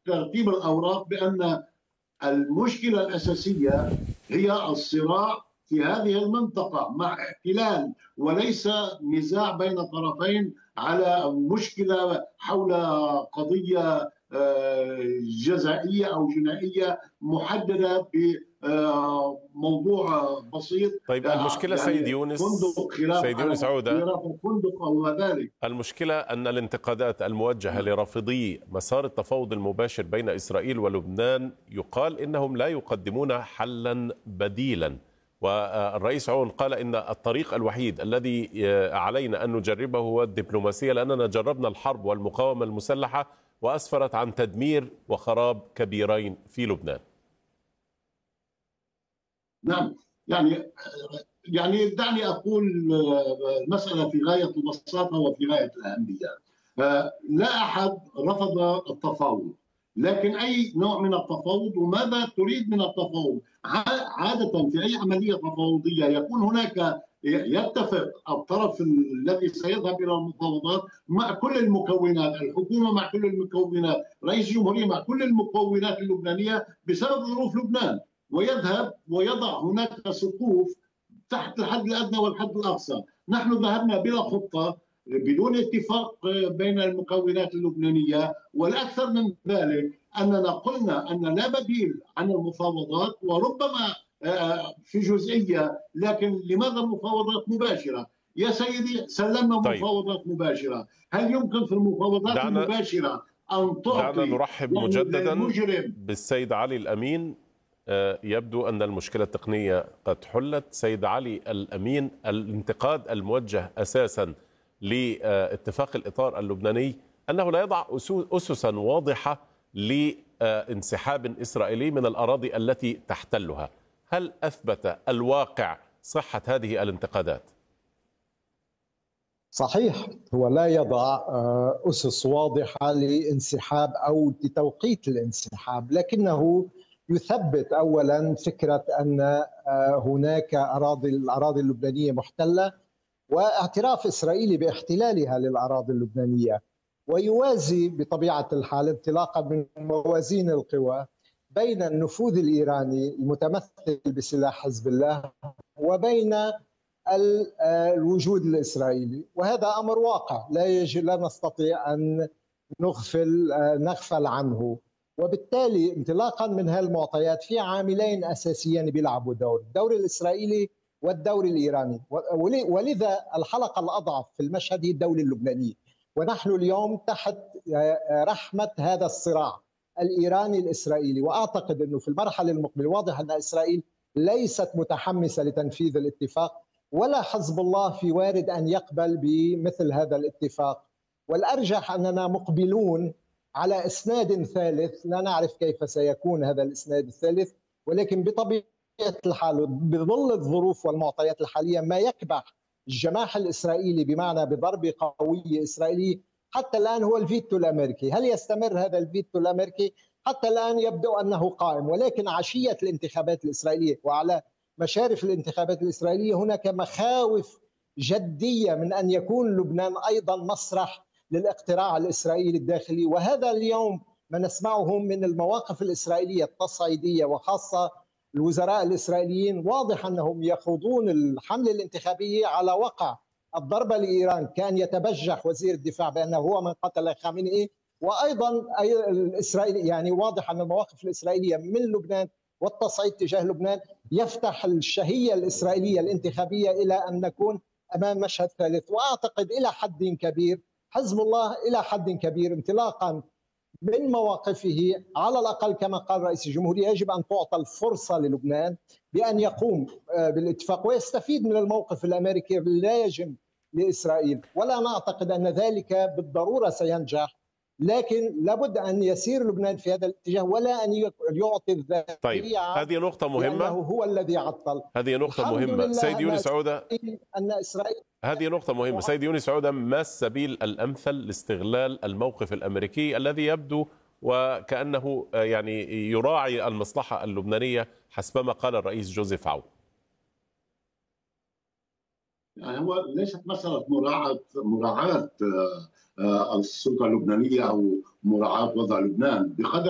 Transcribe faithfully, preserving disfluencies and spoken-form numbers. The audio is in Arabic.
ترتيب الأوراق بأن المشكلة الأساسية هي الصراع في هذه المنطقة مع احتلال، وليس نزاع بين طرفين على مشكلة حول قضية جزائية أو جنائية محددة بموضوع بسيط. طيب المشكلة يعني سيد يونس فندق خلاف سيد يونس على عودة، فندق أو ذلك. المشكلة أن الانتقادات الموجهة لرافضي مسار التفاوض المباشر بين إسرائيل ولبنان يقال إنهم لا يقدمون حلا بديلا، والرئيس عون قال إن الطريق الوحيد الذي علينا أن نجربه هو الدبلوماسية، لأننا جربنا الحرب والمقاومة المسلحة وأسفرت عن تدمير وخراب كبيرين في لبنان. نعم، يعني يعني دعني أقول مسألة في غاية البساطة وفي غاية الأهمية. لا أحد رفض التفاوض، لكن أي نوع من التفاوض وماذا تريد من التفاوض؟ عادة في أي عملية تفاوضية يكون هناك يتفق الطرف الذي سيذهب إلى المفاوضات مع كل المكونات، الحكومة مع كل المكونات، رئيس الجمهورية مع كل المكونات اللبنانية بسبب ظروف لبنان، ويذهب ويضع هناك سقوف تحت الحد الأدنى والحد الأقصى. نحن ذهبنا بلا خطة بدون اتفاق بين المكونات اللبنانية، والأكثر من ذلك أننا قلنا أن لا بديل عن المفاوضات، وربما في جزئية، لكن لماذا المفاوضات مباشرة؟ يا سيدي سلمنا طيب. مفاوضات مباشرة، هل يمكن في المفاوضات دعنا المباشرة أن تعطي دعنا نرحب يعني مجددا المجرم؟ بالسيد علي الأمين. يبدو أن المشكلة التقنية قد حلت. سيد علي الأمين، الانتقاد الموجه أساسا لاتفاق الإطار اللبناني أنه لا يضع أسسا واضحة لانسحاب إسرائيلي من الأراضي التي تحتلها. هل أثبت الواقع صحة هذه الانتقادات؟ صحيح، هو لا يضع أسس واضحة لانسحاب أو لتوقيت الانسحاب، لكنه يثبت أولا فكرة أن هناك أراضي الأراضي اللبنانية محتلة، واعتراف إسرائيلي باحتلالها للأراضي اللبنانية، ويوازي بطبيعة الحال انطلاقا من موازين القوى بين النفوذ الإيراني المتمثل بسلاح حزب الله وبين الوجود الإسرائيلي، وهذا أمر واقع لا يجب لا نستطيع أن نغفل نغفل عنه. وبالتالي انطلاقا من هالمعطيات في عاملين أساسيين بيلعبوا دور، الدور الإسرائيلي والدور الإيراني، ولذا الحلقة الأضعف في المشهد هي الدولة اللبنانية، ونحن اليوم تحت رحمة هذا الصراع الإيراني الإسرائيلي. وأعتقد أنه في المرحلة المقبلة واضح أن إسرائيل ليست متحمسة لتنفيذ الاتفاق، ولا حزب الله في وارد أن يقبل بمثل هذا الاتفاق، والأرجح أننا مقبلون على إسناد ثالث لا نعرف كيف سيكون هذا الإسناد الثالث، ولكن بطبيعة الحال بظل الظروف والمعطيات الحالية ما يكبح الجماح الإسرائيلي بمعنى بضربة قوية إسرائيلية حتى الآن هو الفيتو الأمريكي. هل يستمر هذا الفيتو الأمريكي؟ حتى الآن يبدو أنه قائم، ولكن عشية الانتخابات الإسرائيلية وعلى مشارف الانتخابات الإسرائيلية هناك مخاوف جدية من أن يكون لبنان أيضا مسرح للاقتراع الإسرائيلي الداخلي، وهذا اليوم ما نسمعه من المواقف الإسرائيلية التصعيدية وخاصة الوزراء الإسرائيليين. واضح أنهم يخوضون الحملة الانتخابية على وقع الضربة لإيران، كان يتبجح وزير الدفاع بأنه هو من قتل خامنئي، وأيضا الإسرائيل يعني واضح أن المواقف الإسرائيلية من لبنان والتصعيد تجاه لبنان يفتح الشهية الإسرائيلية الانتخابية إلى أن نكون أمام مشهد ثالث. وأعتقد إلى حد كبير حزب الله إلى حد كبير انطلاقا من مواقفه على الأقل كما قال رئيس الجمهورية يجب أن تعطى الفرصة للبنان بأن يقوم بالاتفاق ويستفيد من الموقف الأمريكي لا يجب لإسرائيل، ولا نعتقد أن ذلك بالضرورة سينجح، لكن لابد أن يسير لبنان في هذا الاتجاه ولا أن يعطي الذريعة. طيب هذه نقطة مهمة، هو الذي عطل. هذه نقطة مهمة سيد يونس عودة، أن إسرائيل هذه نقطة مهمة سيد يونس عودة. ما السبيل الأمثل لاستغلال الموقف الأمريكي الذي يبدو وكأنه يعني يراعي المصلحة اللبنانية حسب ما قال الرئيس جوزيف عون؟ يعني هو ليست مسألة مراعاة مراعاة السلطة اللبنانية أو مراعاة وضع لبنان بقدر